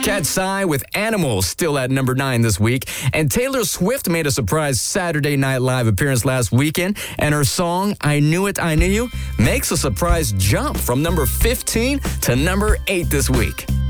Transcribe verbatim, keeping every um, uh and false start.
Cat Psy with Animals still at number nine this week. And Taylor Swift made a surprise Saturday Night Live appearance last weekend. And her song, I Knew It, I Knew You, makes a surprise jump from number fifteen to number eight this week.